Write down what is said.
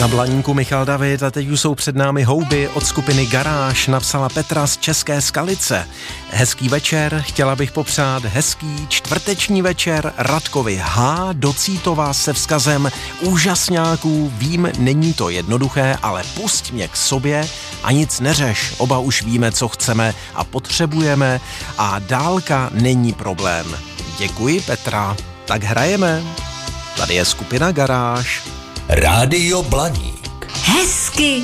Na Blaníku Michal David a teď už jsou před námi houby od skupiny Garáž, napsala Petra z České Skalice. Hezký večer, chtěla bych popřát hezký čtvrteční večer Radkovi H. do Cítova se vzkazem úžasňáků, vím, není to jednoduché, ale pusť mě k sobě a nic neřeš, oba už víme, co chceme a potřebujeme a dálka není problém. Děkuji, Petra, tak hrajeme. Tady je skupina Garáž. Rádio Blaník. Hezky